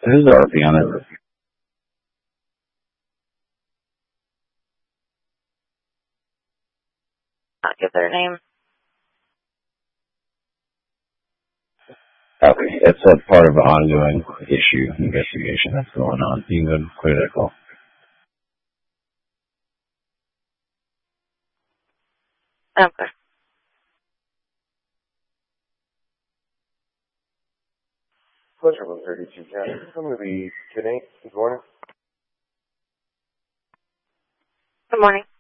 Who's the RP on it? Not give their name. Okay, it's a part of an ongoing investigation that's going on. You can go and clear that call. Okay. Pleasure, 132 County. I'm going to be today. Good morning. Good morning.